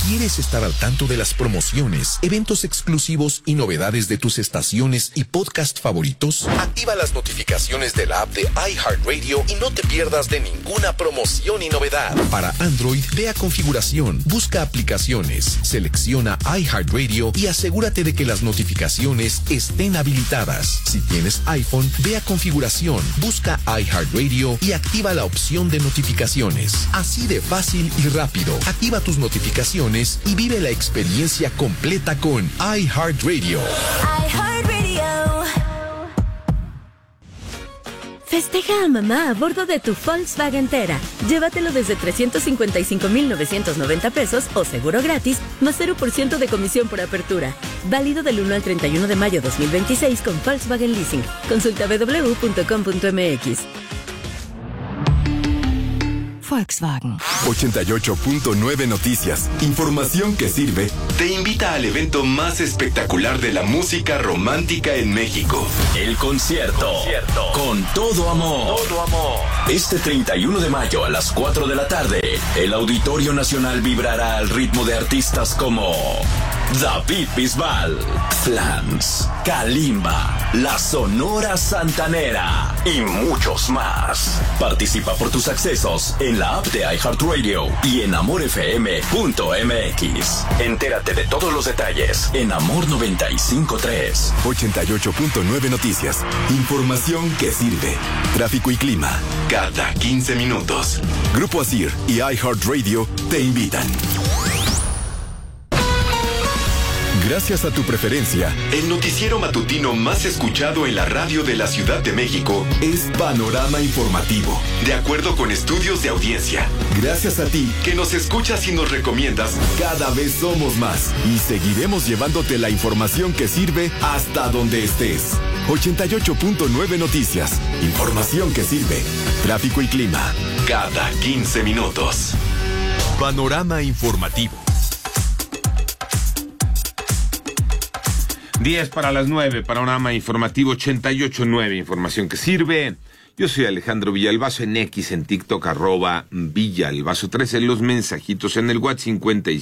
¿Quieres estar al tanto de las promociones, eventos exclusivos y novedades de tus estaciones y podcast favoritos? Activa las notificaciones de la app de iHeartRadio y no te pierdas de ninguna promoción y novedad. Para Android, ve a configuración, busca aplicaciones, selecciona iHeartRadio y asegúrate de que las notificaciones estén habilitadas. Si tienes iPhone, ve a configuración, busca iHeartRadio y activa la opción de notificaciones. Así de fácil y rápido. Activa tus notificaciones y vive la experiencia completa con iHeartRadio. Festeja a mamá a bordo de tu Volkswagen Tera. Llévatelo desde 355,990 pesos o seguro gratis, más 0% de comisión por apertura. Válido del 1 al 31 de mayo 2026 con Volkswagen Leasing. Consulta www.com.mx. Volkswagen. 88.9 Noticias. Información que sirve. Te invita al evento más espectacular de la música romántica en México. El concierto. Con todo amor. Este 31 de mayo a las 4 de la tarde, el Auditorio Nacional vibrará al ritmo de artistas como David Bisbal, Flans, Kalimba, La Sonora Santanera y muchos más. Participa por tus accesos en la app de iHeartRadio y en amorfm.mx. Entérate de todos los detalles en Amor 95.3. 88.9 Noticias. Información que sirve. Tráfico y clima cada 15 minutos. Grupo Asir y iHeartRadio te invitan. Gracias a tu preferencia, el noticiero matutino más escuchado en la radio de la Ciudad de México es Panorama Informativo, de acuerdo con estudios de audiencia. Gracias a ti, que nos escuchas y nos recomiendas, cada vez somos más y seguiremos llevándote la información que sirve hasta donde estés. 88.9 Noticias, información que sirve. Tráfico y clima, cada 15 minutos. Panorama Informativo. 10 para las 9, Panorama Informativo 88.9, información que sirve. Yo soy Alejandro Villalbazo en X, en TikTok, @Villalbazo 13, los mensajitos en el WhatsApp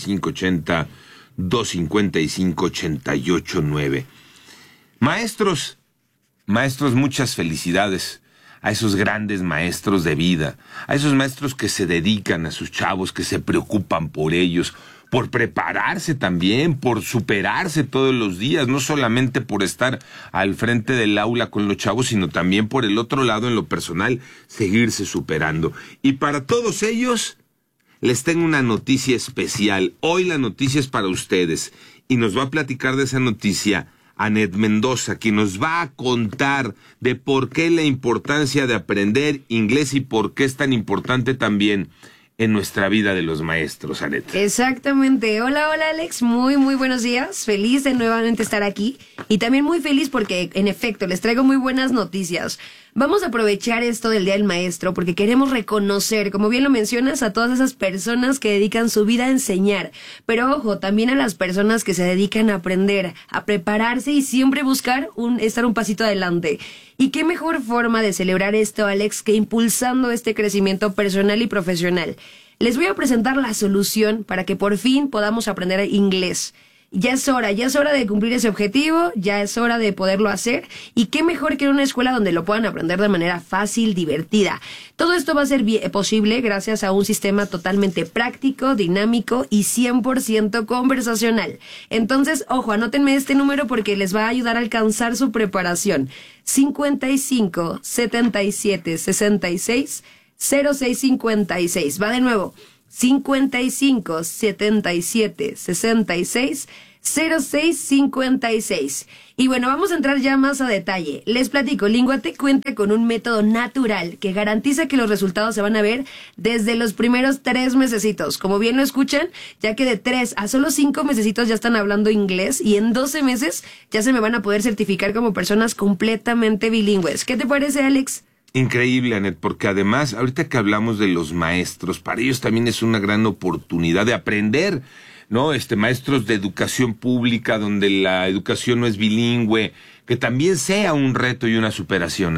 5580-255-889. Maestros, muchas felicidades a esos grandes maestros de vida, a esos maestros que se dedican a sus chavos, que se preocupan por ellos, por prepararse también, por superarse todos los días, no solamente por estar al frente del aula con los chavos, sino también por el otro lado, en lo personal, seguirse superando. Y para todos ellos, les tengo una noticia especial. Hoy la noticia es para ustedes, y nos va a platicar de esa noticia Anet Mendoza, quien nos va a contar de por qué la importancia de aprender inglés y por qué es tan importante también en nuestra vida de los maestros, Anet. Exactamente. Hola, Alex. Muy buenos días. Feliz de nuevamente estar aquí. Y también muy feliz porque, en efecto, les traigo muy buenas noticias. Vamos a aprovechar esto del Día del Maestro porque queremos reconocer, como bien lo mencionas, a todas esas personas que dedican su vida a enseñar. Pero ojo, también a las personas que se dedican a aprender, a prepararse y siempre buscar estar un pasito adelante. Y qué mejor forma de celebrar esto, Alex, que impulsando este crecimiento personal y profesional. Les voy a presentar la solución para que por fin podamos aprender inglés. Ya es hora de cumplir ese objetivo, ya es hora de poderlo hacer, y qué mejor que en una escuela donde lo puedan aprender de manera fácil, divertida. Todo esto va a ser posible gracias a un sistema totalmente práctico, dinámico y 100% conversacional. Entonces, ojo, anótenme este número porque les va a ayudar a alcanzar su preparación. 55 77 66 0656. Va de nuevo. 55 77 66 0656. Y bueno, vamos a entrar ya más a detalle. Les platico, Linguatec cuenta con un método natural que garantiza que los resultados se van a ver desde los primeros 3 mesecitos. Como bien lo escuchan, ya que de 3 a solo 5 mesecitos ya están hablando inglés y en 12 meses ya se me van a poder certificar como personas completamente bilingües. ¿Qué te parece, Alex? Increíble, Anet, porque además, ahorita que hablamos de los maestros, para ellos también es una gran oportunidad de aprender, ¿no? Maestros de educación pública, donde la educación no es bilingüe, que también sea un reto y una superación, Anet.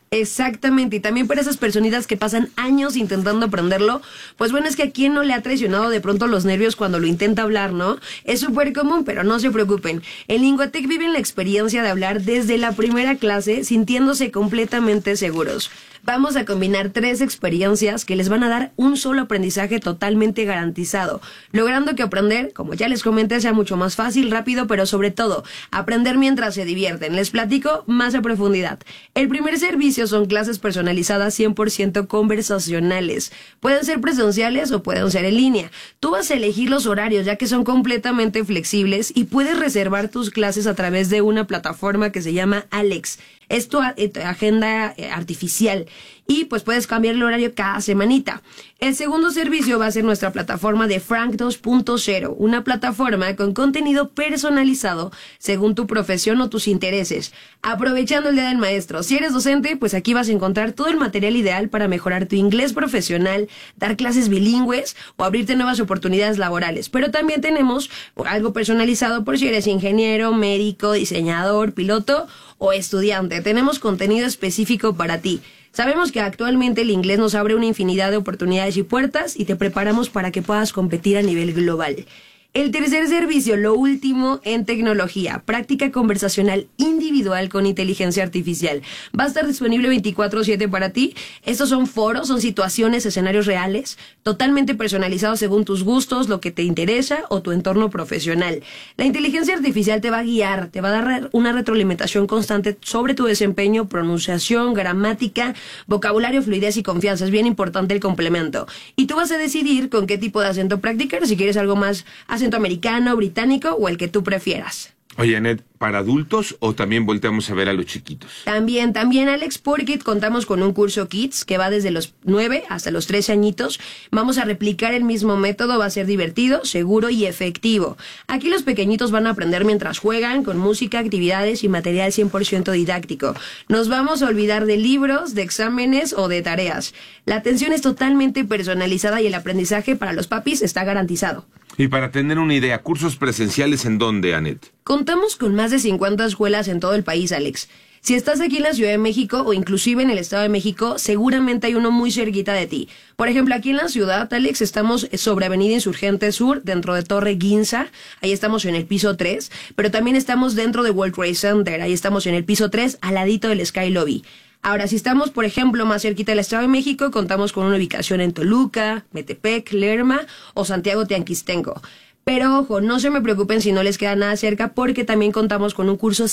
Exactamente, y también para esas personitas que pasan años intentando aprenderlo, pues bueno, es que a quién no le ha traicionado de pronto los nervios cuando lo intenta hablar, ¿no? Es súper común, pero no se preocupen. En Linguatec viven la experiencia de hablar desde la primera clase, sintiéndose completamente seguros. Vamos a combinar 3 experiencias que les van a dar un solo aprendizaje totalmente garantizado, logrando que aprender, como ya les comenté, sea mucho más fácil, rápido, pero sobre todo, aprender mientras se divierten. Les platico más a profundidad. El primer servicio son clases personalizadas 100% conversacionales. Pueden ser presenciales o pueden ser en línea. Tú vas a elegir los horarios, ya que son completamente flexibles, y puedes reservar tus clases a través de una plataforma que se llama Alex. Es tu agenda artificial y pues puedes cambiar el horario cada semanita. El segundo servicio va a ser nuestra plataforma de Frank 2.0, una plataforma con contenido personalizado según tu profesión o tus intereses. Aprovechando el Día del Maestro, si eres docente, pues aquí vas a encontrar todo el material ideal para mejorar tu inglés profesional, dar clases bilingües o abrirte nuevas oportunidades laborales. Pero también tenemos algo personalizado por si eres ingeniero, médico, diseñador, piloto o estudiante. Tenemos contenido específico para ti. Sabemos que actualmente el inglés nos abre una infinidad de oportunidades y puertas y te preparamos para que puedas competir a nivel global. El tercer servicio, lo último en tecnología, práctica conversacional individual con inteligencia artificial. Va a estar disponible 24/7 para ti. Estos son foros, son situaciones, escenarios reales, totalmente personalizados según tus gustos, lo que te interesa o tu entorno profesional. La inteligencia artificial te va a guiar, te va a dar una retroalimentación constante sobre tu desempeño, pronunciación, gramática, vocabulario, fluidez y confianza. Es bien importante el complemento. Y tú vas a decidir con qué tipo de acento practicar, si quieres algo más acento americano, británico o el que tú prefieras. Oye, Anet, ¿para adultos o también volteamos a ver a los chiquitos? También, Alex, porque contamos con un curso Kids que va desde los 9 hasta los 13 añitos. Vamos a replicar el mismo método, va a ser divertido, seguro y efectivo. Aquí los pequeñitos van a aprender mientras juegan, con música, actividades y material 100% didáctico. Nos vamos a olvidar de libros, de exámenes o de tareas. La atención es totalmente personalizada y el aprendizaje para los papis está garantizado. Y para tener una idea, ¿cursos presenciales en dónde, Anet? Contamos con más de 50 escuelas en todo el país, Alex. Si estás aquí en la Ciudad de México o inclusive en el Estado de México, seguramente hay uno muy cerquita de ti. Por ejemplo, aquí en la ciudad, Alex, estamos sobre Avenida Insurgente Sur, dentro de Torre Guinza. Ahí estamos en el piso 3, pero también estamos dentro de World Trade Center. Ahí estamos en el piso 3, al ladito del Sky Lobby. Ahora, si estamos, por ejemplo, más cerquita del Estado de México, contamos con una ubicación en Toluca, Metepec, Lerma o Santiago Tianquistenco. Pero ojo, no se me preocupen si no les queda nada cerca, porque también contamos con un curso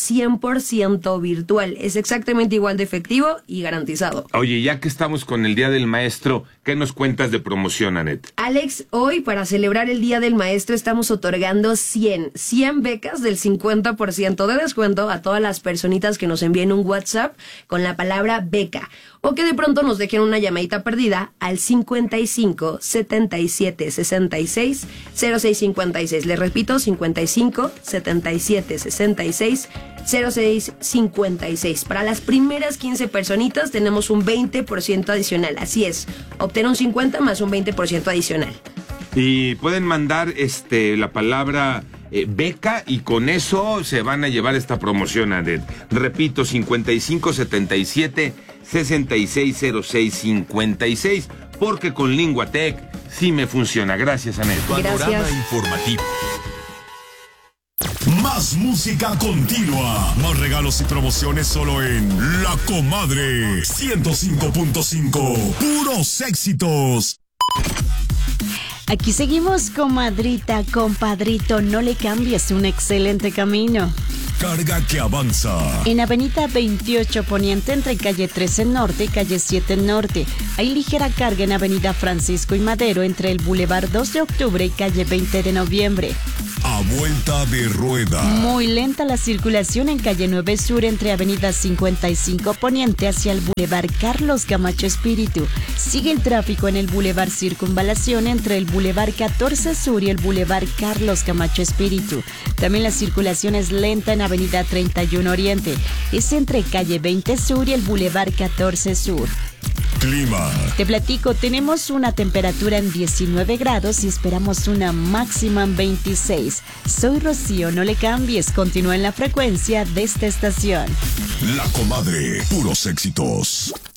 100% virtual. Es exactamente igual de efectivo y garantizado. Oye, ya que estamos con el Día del Maestro, ¿qué nos cuentas de promoción, Anet? Alex, hoy para celebrar el Día del Maestro estamos otorgando 100 becas del 50% de descuento a todas las personitas que nos envíen un WhatsApp con la palabra beca, o que de pronto nos dejen una llamadita perdida al 55 77 66 06 56. Les repito, 55 77 66 06 56. Para las primeras 15 personitas tenemos un 20% adicional. Así es, obtener un 50 más un 20% adicional. Y pueden mandar la palabra beca y con eso se van a llevar esta promoción, Anet. Repito, 55 77 66 06 56, porque con Linguatec sí me funciona. Gracias, Anet. Panorama informativo. Más música continua. Más regalos y promociones solo en La Comadre 105.5. Puros éxitos. Aquí seguimos, comadrita, compadrito, no le cambies, un excelente camino. Carga que avanza. En Avenida 28 Poniente, entre calle 13 Norte y calle 7 Norte. Hay ligera carga en Avenida Francisco y Madero, entre el Boulevard 2 de Octubre y calle 20 de Noviembre. A vuelta de rueda. Muy lenta la circulación en calle 9 Sur, entre Avenida 55 Poniente hacia el Boulevard Carlos Camacho Espíritu. Sigue el tráfico en el Boulevard Circunvalación, entre el Boulevard 14 Sur y el Boulevard Carlos Camacho Espíritu. También la circulación es lenta en Avenida 31 Oriente. Es entre calle 20 Sur y el Boulevard 14 Sur. clima. Te platico, tenemos una temperatura en 19 grados y esperamos una máxima en 26. Soy Rocío, no le cambies, continúa en la frecuencia de esta estación. La Comadre, puros éxitos.